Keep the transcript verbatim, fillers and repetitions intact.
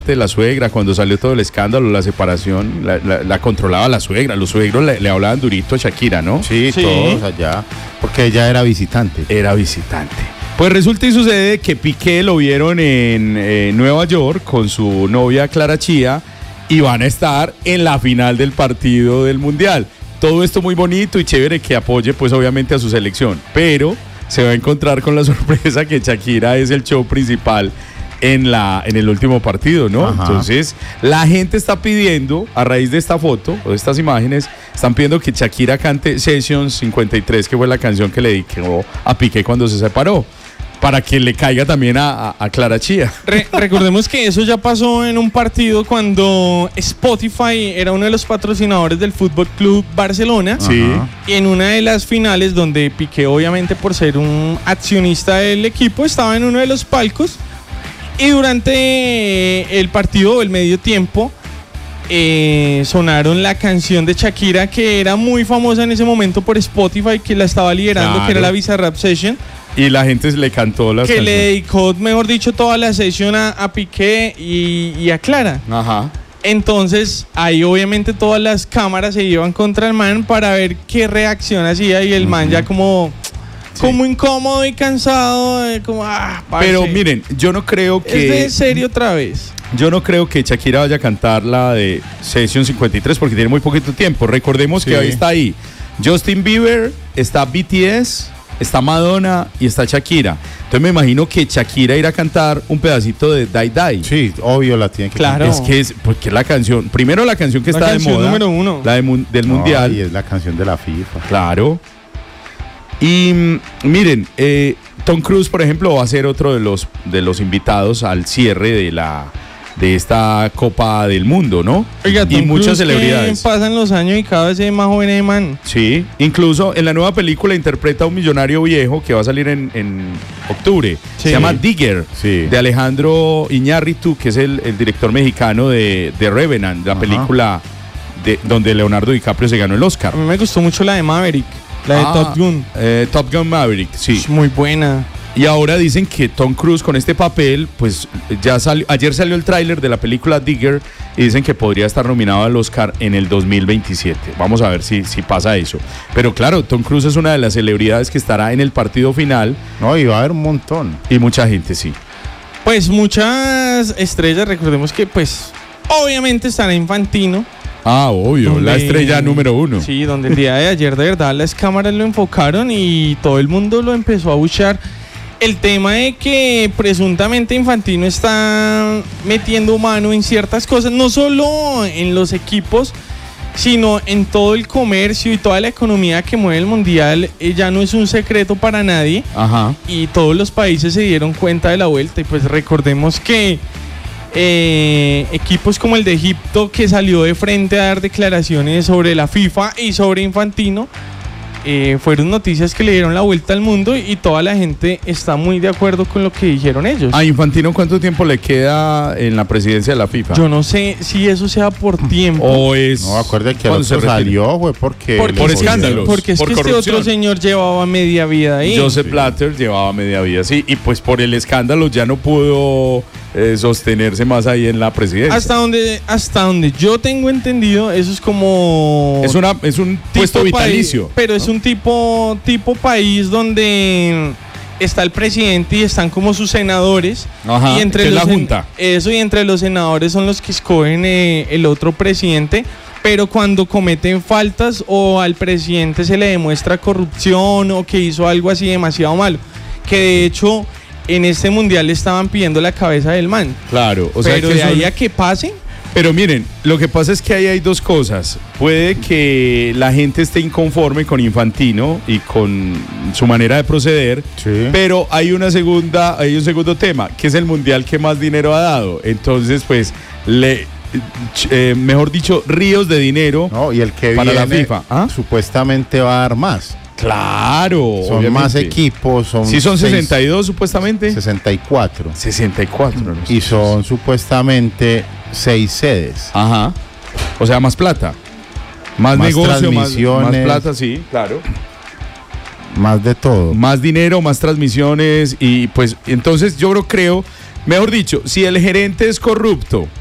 de la suegra, cuando salió todo el escándalo, la separación, la, la, la controlaba la suegra, los suegros le, le hablaban durito a Shakira, ¿no? Sí, sí, todos allá, porque ella era visitante. Era visitante. Pues resulta y sucede que Piqué lo vieron en eh, Nueva York con su novia Clara Chía y van a estar en la final del partido del Mundial. Todo esto muy bonito y chévere que apoye pues obviamente a su selección, pero se va a encontrar con la sorpresa que Shakira es el show principal en la en el último partido, ¿no? Ajá. Entonces, la gente está pidiendo, a raíz de esta foto o de estas imágenes, están pidiendo que Shakira cante Session cincuenta y tres, que fue la canción que le dedicó a Piqué cuando se separó, para que le caiga también a, a, a Clara Chía. Re- recordemos que eso ya pasó en un partido cuando Spotify era uno de los patrocinadores del Fútbol Club Barcelona. Sí. Y en una de las finales, donde Piqué, obviamente por ser un accionista del equipo, estaba en uno de los palcos. Y durante el partido, el medio tiempo, eh, sonaron la canción de Shakira, que era muy famosa en ese momento por Spotify, que la estaba liderando, claro, que era la Bizarrap Session. Y la gente le cantó las Que canciones. le dedicó, mejor dicho, toda la sesión a, a Piqué y, y a Clara. Ajá. Entonces, ahí obviamente todas las cámaras se iban contra el man para ver qué reacción hacía, y el uh-huh. man ya como... Sí. Como incómodo y cansado, eh, como ah, pero miren, yo no creo que... Es de serio otra vez. Yo no creo que Shakira vaya a cantar la de Session cincuenta y tres porque tiene muy poquito tiempo. Recordemos sí. que ahí está ahí Justin Bieber, está B T S, está Madonna y está Shakira. Entonces me imagino que Shakira irá a cantar un pedacito de Die Die. Sí, obvio la tiene que claro. cantar. Es que es, porque la canción, primero la canción que la está canción de moda, número uno. la de, del no, Mundial. Y es la canción de la FIFA. Claro. Y miren, eh, Tom Cruise, por ejemplo, va a ser otro de los, de los invitados al cierre de la de esta Copa del Mundo, ¿no? Oiga, Tom y muchas Cruise, celebridades. Pasan los años y cada vez es más joven el man. Sí, incluso en la nueva película interpreta a un millonario viejo que va a salir en, en octubre. Sí. Se llama Digger, sí. de Alejandro Iñárritu, que es el, el director mexicano de, de Revenant, la Ajá. película de, donde Leonardo DiCaprio se ganó el Oscar. A mí me gustó mucho la de Maverick. La de ah, Top Gun. Eh, Top Gun Maverick, sí. Es muy buena. Y ahora dicen que Tom Cruise con este papel, pues ya salió, ayer salió el tráiler de la película Digger y dicen que podría estar nominado al Oscar en el dos mil veintisiete. Vamos a ver si, si pasa eso. Pero claro, Tom Cruise es una de las celebridades que estará en el partido final. No, y va a haber un montón. Y mucha gente, sí. Pues muchas estrellas, recordemos que pues obviamente estará Infantino. Ah, obvio, donde, la estrella número uno. Sí, donde el día de ayer de verdad las cámaras lo enfocaron y todo el mundo lo empezó a abuchear. El tema de que presuntamente Infantino está metiendo mano en ciertas cosas, no solo en los equipos, sino en todo el comercio y toda la economía que mueve el mundial, eh, ya no es un secreto para nadie. Ajá. Y todos los países se dieron cuenta de la vuelta y pues recordemos que Eh, equipos como el de Egipto, que salió de frente a dar declaraciones sobre la FIFA y sobre Infantino, eh, fueron noticias que le dieron la vuelta al mundo y toda la gente está muy de acuerdo con lo que dijeron ellos. ¿A Infantino cuánto tiempo le queda en la presidencia de la FIFA? Yo no sé si eso sea por tiempo o es... No, acuérdate que el otro salió, güey, porque... Porque por escándalos. Porque es por que corrupción. este otro señor llevaba media vida ahí. Joseph sí. Blatter llevaba media vida, sí, y pues por el escándalo ya no pudo... Eh, sostenerse más ahí en la presidencia. Hasta donde, hasta donde yo tengo entendido, eso es como... Es, una, es un puesto vitalicio. País, pero ¿no? Es un tipo, tipo país donde está el presidente y están como sus senadores. Ajá, y entre que los es la junta. Eso, y entre los senadores son los que escogen eh, el otro presidente. Pero cuando cometen faltas o al presidente se le demuestra corrupción o que hizo algo así demasiado malo, que de hecho... En este mundial le estaban pidiendo la cabeza del man. Claro, o sea, pero que de son... ahí a que pase. Pero miren, lo que pasa es que ahí hay dos cosas. Puede que la gente esté inconforme con Infantino y con su manera de proceder, sí. pero hay una segunda, hay un segundo tema, que es el mundial que más dinero ha dado. Entonces, pues, le, eh, mejor dicho, ríos de dinero no, y el que para viene, la FIFA. ¿Ah? Supuestamente va a dar más. Claro, son obviamente. Más equipos, son sí, son seis, sesenta y dos supuestamente. sesenta y cuatro. sesenta y cuatro. No, y son supuestamente seis sedes. Ajá. O sea, más plata. Más, más negocio, más, más plata, sí, claro. Más de todo. Más dinero, más transmisiones y pues entonces yo creo, creo Mejor dicho, si el gerente es corrupto